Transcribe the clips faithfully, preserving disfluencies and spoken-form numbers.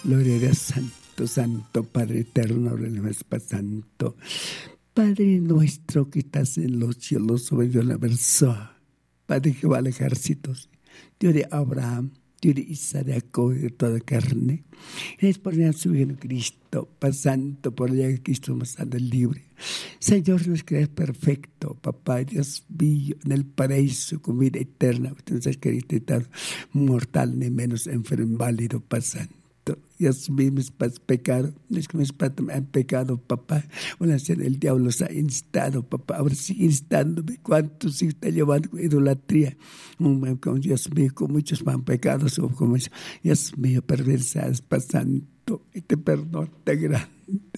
Gloria a Dios, Santo, Santo, Padre eterno, Padre Santo. Padre nuestro que estás en los cielos, sobre el universo. Padre Jehová de ejércitos, Dios de Abraham, Dios de Isaac, de Jacob, de toda carne. Gracias por venir a su Hijo Cristo, Padre Santo, por el día que Cristo nos ha dado libre. Señor, nos crees perfecto, papá, Dios mío, en el paraíso con vida eterna. Usted nos ha querido estar mortal, ni menos enfermo, inválido, Padre Santo. Dios mío, mis padres pecaron, es que mis padres me han pecado, papá. Una vez el diablo los ha instado, papá. Ahora sigue instándome. ¿Cuánto se está llevando con idolatría? Con Dios mío, con muchos me han pecado. Como Dios mío, perversadas, pasando. Y te perdono tan grande,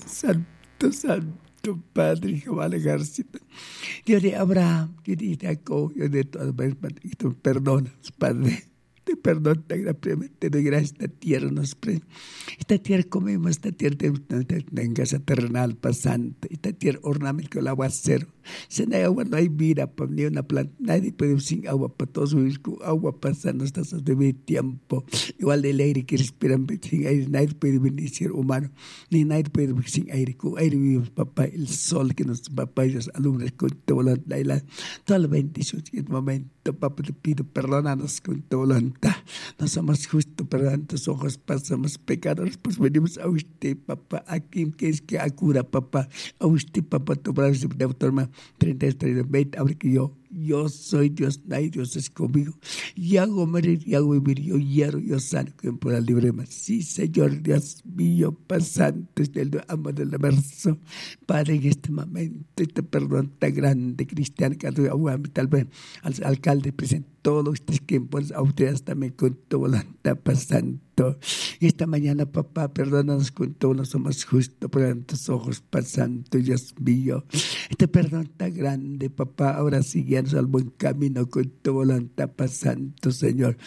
santo, santo. Padre Jehová del ejército, Dios de Abraham, Dios de Jacob, Dios de todas y tú perdonas, Padre. Te perdono tan grandemente, te doy gracias. Esta tierra nos pre, esta tierra comemos, esta tierra en casa terrenal pasante, esta tierra ornamenta con el aguacero. Si no hay agua, no hay vida, para ni una planta. Nadie puede vivir sin agua, para todos vivir con agua pasando hasta su debido tiempo. Igual del aire que respiran sin aire, nadie puede vivir ser humano, ni nadie puede vivir sin aire. Con aire vivimos, papá, el sol que nos, papá, y los alumbra con toda voluntad y la, toda la bendición en este momento, papá, te pido, perdónanos con toda voluntad. No somos justos, pero ante tus ojos pasamos pecadores, pues venimos a usted, papá, aquí que es que a cura, papá, a usted, papá, tu palabra de autor treinta y tres, veinte, abre que yo, yo soy Dios, nadie Dios es conmigo, y hago morir, y hago vivir, yo hiero, yo sano, que me pueda libre más. Sí, Señor, Dios mío, pasante del amor del universo, Padre, en este momento, este perdón tan grande, cristiano, que tal vez al alcalde presente, todos ustedes que pues autoridades también con toda voluntad, pasando. Y esta mañana, papá, perdónanos con todo, no somos justos, por tus ojos, pasando, Dios mío. Este perdón tan grande, papá, ahora sí, guíanos al buen camino con toda voluntad, pasando, Señor.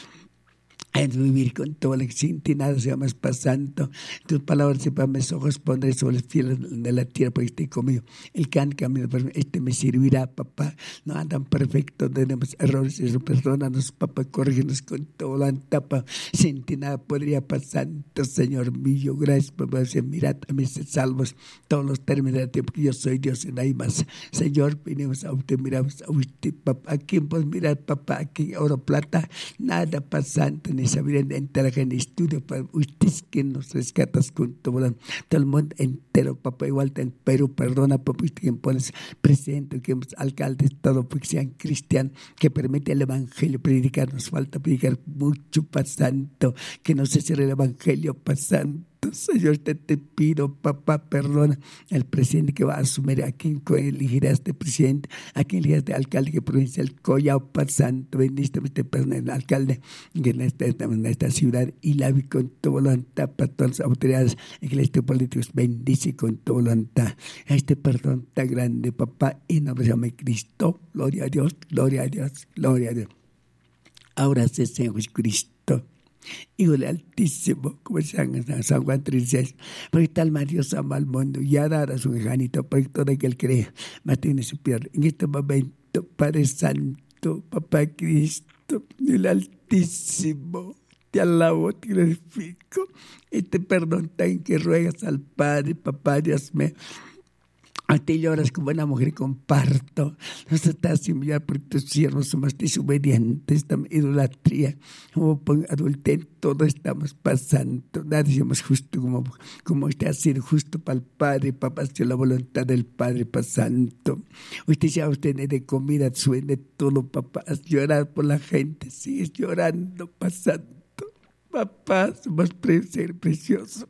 En vivir con todo el sin ti nada se más pasando. Tus palabras sepan mis ojos pondré sobre los fieles de la tierra porque esté conmigo. El que han caminado por mí, este me servirá, papá. No andan perfectos, tenemos errores, eso perdónanos, papá, corrígenos con todo la tapa. Sin ti nada podría pasar, Señor mío. Gracias por decir, mirad a mis salvos todos los términos de la tierra, porque yo soy Dios y no hay más. Señor, venimos a usted, miramos a usted, papá. ¿A quién puedes mirar, papá? Aquí oro, plata, nada pasante. Ni saber entrar en estudio para ustedes que nos rescatas con todo, todo el mundo entero, papá, igual en Perú, perdona, papá, usted que pones presidente, que alcaldes, todo, porque sean cristianos, que permite el evangelio predicar, nos falta predicar mucho, pasando, que no se cierre el evangelio, pasando. Señor, te, te pido, papá, perdona al presidente que va a asumir, a quien elegirá este presidente, a quien elegirá este alcalde que provincial, Collao, Santo, bendice este el alcalde en esta, en esta ciudad y la vi con toda voluntad para todas las autoridades eclesiásticos políticos, bendice con toda voluntad a este perdón tan grande, papá, en nombre de Cristo, gloria a Dios, gloria a Dios, gloria a Dios. Ahora sí, Señor Jesucristo, Hijo del Altísimo, como San, San Juan tres seis, porque tal más Dios ama al mundo y ha dado a su hijanito para que todo aquel crea, más tiene su pierde. En este momento, Padre Santo, Papá Cristo, el Altísimo, te alabo, te glorifico, este perdón tan que ruegas al Padre, Papá Dios mío. A ti lloras como una mujer con parto. Nos estás sin mirar por tus siervos, somos desobedientes, estamos idolatría, como adulterio, todo estamos pasando. Nadie somos justo como, como usted ha sido justo para el Padre, papá, hacia la voluntad del Padre pasando. Usted ya usted de comida, suene todo, papá, has llorado por la gente, sigues llorando, pasando. Papá, somos pre- ser preciosos.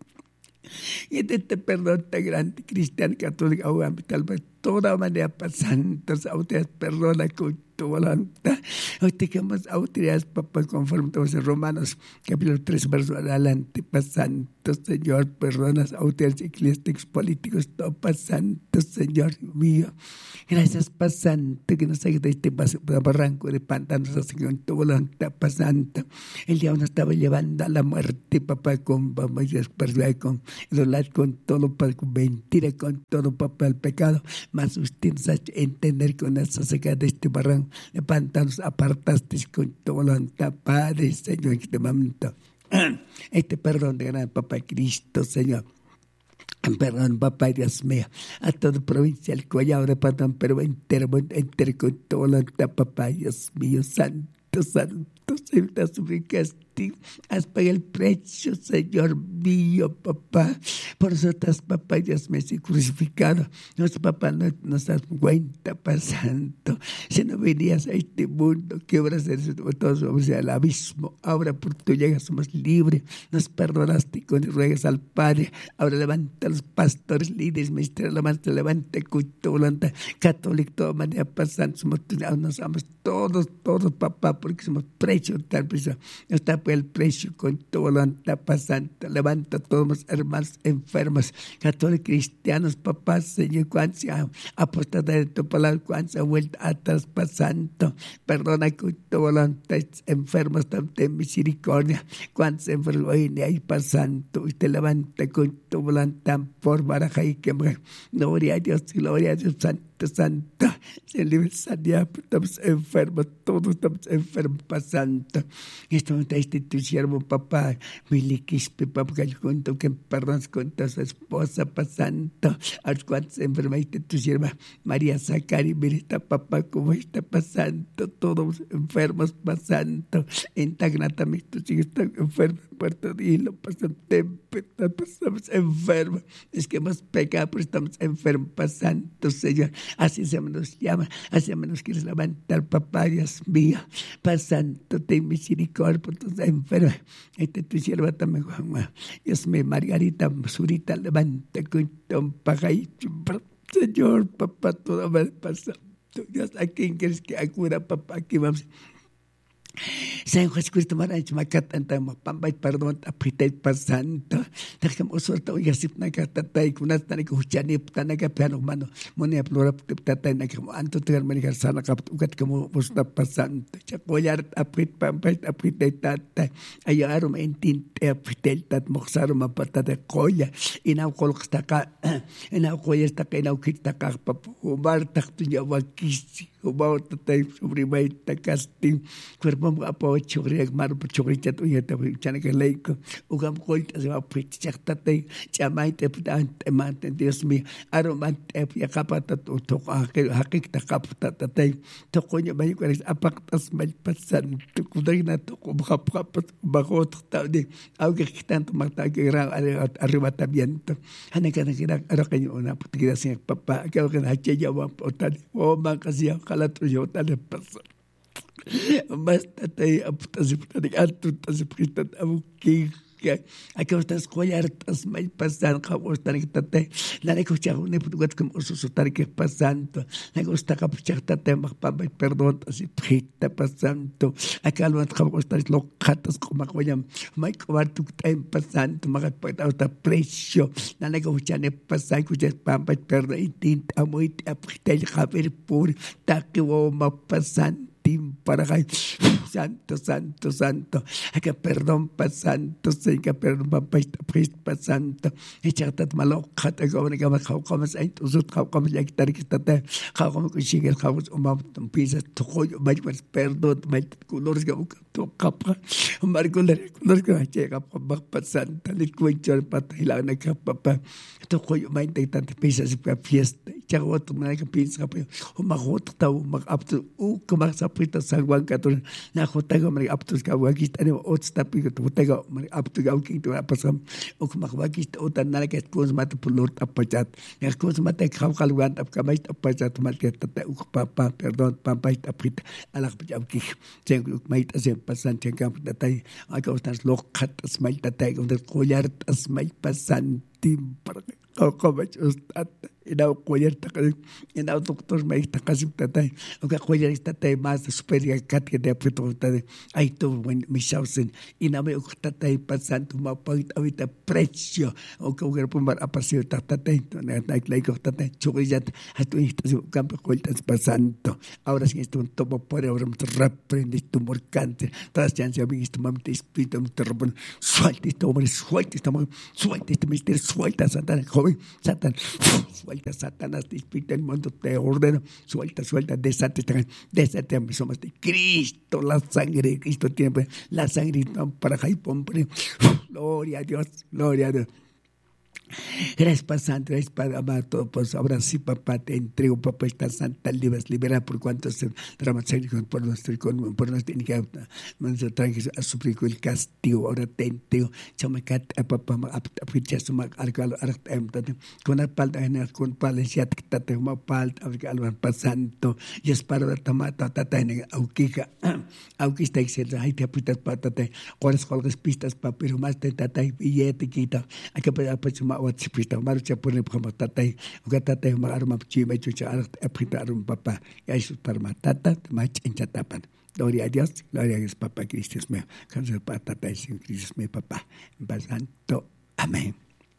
Y de este perdón tan grande, cristiano, católico, ahora tal vez toda manera pasando, autoridades perdona con tu voluntad. Hoy tengamos autoridades, papá, conforme todos los Romanos, capítulo tres, verso adelante, pasando, Señor, perdonas autoridades eclesiásticos, políticos, todo pasando, Señor mío. Gracias, pasando, que nos saques de este barranco de pantanos, así con tu voluntad, pasando. El diablo nos estaba llevando a la muerte, papá, con vamos a con idolatría, con todo, con mentira, con todo, papá, el pecado. Mas usted nos ha hecho entender con esa saca de este barranco de pantanos, apartaste con tu voluntad, Padre, Señor, en este momento. Este perdón de gran Papá Cristo, Señor. Perdón, papá, Dios mío, a toda provincia del Collao de Patán, pero entero, entero con todo lo que papá, Dios mío, santo, santo, Señor, te suplicaste, has pagado el precio, Señor mío, papá, por eso estás, papá, Dios mío, crucificado, nuestro papá no nos das cuenta, papá santo, si no venías a este mundo, que obras eres todos vamos al abismo, ahora por tu llegas somos libres, nos perdonaste con ruegas al Padre, ahora levanta a los pastores, líderes, ministerios, levanta, levanta, culto, volante, católico, toda manera pasando, somos, nos amamos todos, todos, papá, porque somos precios, tal precio, está por el precio con todo volante pasando, levanta a todos los hermanos enfermos, católicos, cristianos, papá, Señor, cuando se ha apostado de tu palabra, cuando se ha vuelto atrás pasando, perdona con todo volante, enfermos, ten misericordia, cuando se enfermó y ahí pasando, y te levanta con todo volante, por baraja y que gloria a Dios, gloria a Dios, santo, santo, se libre sanidad, estamos enfermos, todos estamos enfermos, pasando, esto me traiste tu siervo, papá, Miliquispe, papá, que junto que perdonas con tu esposa, pasando, a cuantos enfermaste tu sierva, María Zacari, mira esta papá, como está pasando, todos enfermos, pasando, en Tagnata, mis tus hijos están enfermos, Puerto Dilo, pasan tempestad, pasamos enfermos, es que hemos pecado, pero estamos enfermos, pasando, Señor, así se nos llama, así nos quieres levantar, papá, Dios mío, pasando, ten misericordia por tus enfermos, este tu sierva también, Juan, Dios mío, Margarita, Zurita, levanta con tu pajaito, Señor, papá, todo va pasando, Dios, ¿a quién quieres que acuda, papá? Aquí vamos. San Jesucristo Maranch Macatan Tamo Pambay perdón apitay pasando takam usulta uyasip nakatatay kunatani kuchani tanaka piano mano monia plora tatay nakam anto tegar manigar sana kap ugat kamo usta pasando chapoyar apit pambay apitay tatay ayarum entin apitay tat moxarum apatata koya inaw kolxtaka inaw koyestaka inaw kitaka papu umar taktu yawakisi umar tatay subrimay takasting cuerpo apo chogriak mar chogricha tu yata chanaka leiko ugam koita se va pichachtate chamaite putante mante Dios mío aromante yakapata to to hakikta kapta tate to coño me quieres apactas mal pasan tu kudrina to kapapas bagot tade aunque tanto mata que gran arrebatamiento hanaka nakira arakanyo una putikira sin papá que lo que hache ya va potar o mancasía calatro yo tal pasa basta te aputas putas antu tas putas abuki aquí estás collartas mal pasan cabo estar tate la ne escuchar un putugat como oso sotar que pasando le gusta capuchar tate más papa perdón así trita pasando acá lo cabo estar locatas como coyam mai cobar tu time pasando magat puta hasta precio la ne escuchar ne pasan escuchar papa perdón y tinta muy aprieta el jaber por taque o más pasando para acá, santo, santo, santo, que perdón pa santo, que perdón pa pa santo, echarte malo, jata como que me jau como se tu sut jau como ya que tar que está jau como que sigue el jau un montón piensas tu joyo, me pues perdón, me colores que tu capa, un marco de colores que llega pa santa, le cuento el pata y la neca papá, tu joyo me intenta piensas que fiesta, ya otro me que piensa, un magot ta un mag apto, u como se aprita salwan katul na khotago mari aptus ka wagist ani otsta pig to hotago mari aptu ga uki to apasam ok mag wagist otan na ke kos mat pulur apachat ya kos mat khaw khalwan ap ka mait apachat mal ke tata uk papa perdón papa aprit ala pajab ki sen mait asen pasan ten kam tatai aka ostas lokhat asmai tatai on der collar asmai pasan tim para como ustat ina collar takai ina doctor mai takasim tatai oka collar tatai mas superior kat ke de aprito tatai ai to when mi shausen ina me tatai pasan tu ma pait avita precio oka ugar pumar apasio tatai na like like tatai chogillat hatu ito campo coltas pasando ahora sí esto un topo por ahora me reprende tu morcante tras chance mi esto mamte espíritu me terror suelta esto hombre suelta esto suelta este misterio suelta Satan joven Satan suelta, Satanás, te espíritu del mundo, te ordeno, suelta, suelta, desate, desate a mis hombres de Cristo, la sangre de Cristo tiene, la sangre para Jaipón, gloria a Dios, gloria a Dios. Gracias, Padre Santo, gracias, Padre amado, pues ahora sí, papá, te entrego, papá, esta santa libres, libera por cuanto se derrama sangre por nuestro, por nuestra iniquidad, nuestro tranquilo, a sufrir el castigo, ahora te entrego, chamacat, a papá, a fichar su mag, algo, con la palda, con palencia, tate, como palda, algo, Padre Santo, y es para la tamata, tata, en auquija, auquista, etcétera, hay te apuestas, patate, horas, colgas, pistas, papiro, más te tata, billete, quita, hay que pedir, pues, Whatsapp marucha pone como tatay ugatatay magarma chima chucha arat apritarum papá y eso para matata mach en chatapan. Gloria a Dios, gloria a Dios, papá Cristo es mío. Canso patata sin Cristo es mi papá. En santo. Amén.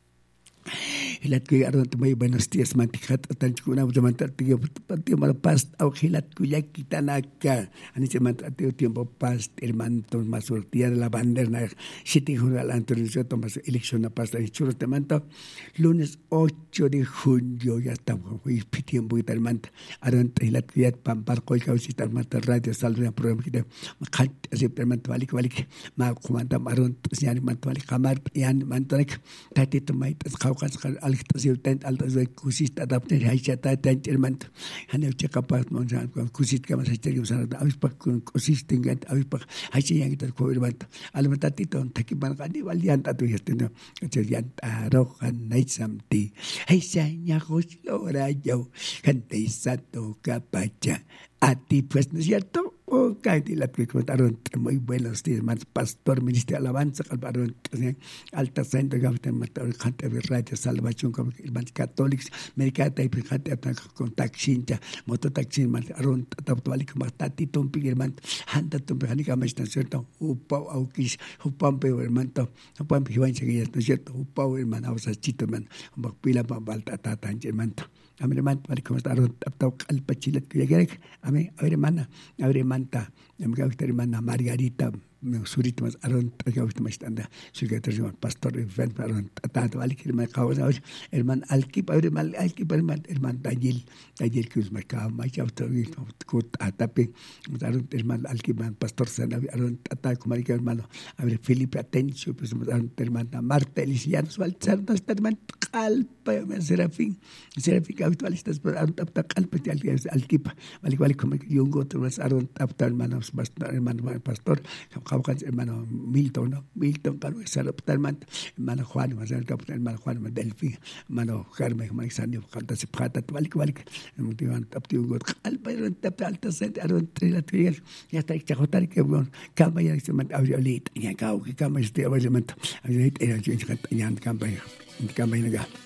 Hilat ko yaron may buenos días mantikat atan kuna mantar tiyo patio malpas au hilat ko ya kitanaka ani se mantar tiempo past hermano más sortía de la bandera siete junio al anterior tomas elección a pasta en churro te manto lunes ocho de junio ya estamos hoy tiempo y tal manta aron hilat ko ya pampar ko kausita manta radio salve programa kita makat siempre manto balik balik ma kumanta aron sian manto balik kamar yan manto tati tomait kaukas alta alta de kusit adapter haishata tantermant hanel chekapat monjan kusit kama sachteri usana avispak kusit tingat avispak haishi yang kita koirmant almatati ton takiban kadi walian tatu yesteno cherian arohan naisamti haishanya hosora yo gente sato capacha a ti pues no es cierto. Oh, cállate la que contaron muy buenos días, más pastor, ministro de alabanza, calvaron alta santa, gavita, matar, canta, radio, salvación, como más católicos, mercata y pejate, con taxincha, mototaxin, más aron, taptualico, más tatito, un pigirman, handa, tu mecánica, más tan cierto, upau, auquis, upampe, hermano, upampe, Juan Seguidas, no es cierto, upau, hermano, ausachito, hermano, un bacpila, balta, tata, hermano. A mi hermano, como está taptado al pachilet que llegué, a mí, a ver, hermana, a ver, manta, a mi hermana Margarita, surito más aron, tagawit más tanda, secretario pastor, event, aron, tanto, al que me acabo de ver, hermano, al que, a ver, hermano, al que, hermano, hermano, Daniel, Daniel, que es marcado, más ya, kut, atape, aron, hermano, al que, pastor, sana, aron, ataco, marica, hermano, a ver, Felipe Atencio, pues, aron, hermana, Marta, Elisiano, Sualzar, no está, hermano, calpa, Serafín, Serafín, habitual, estás, aron, tapta, calpa, al que, vale, vale, como yo, un goto, aron, tapta, hermano, hermano, pastor, hermano Milton, ¿no? Milton, claro, hermano Juan, hermano Juan, Delfín, hermano Germán, hermano Sanio, canta se pata, valik, valik, motivan, taptiu, got, alpa, tapta, alta, sent, aron, trila, trila, ya está, chajotar, que bueno, camba, ya se manda, aureolita, ya cau, que camba, este, obviamente, aureolita, era, ya, ya, camba, camba,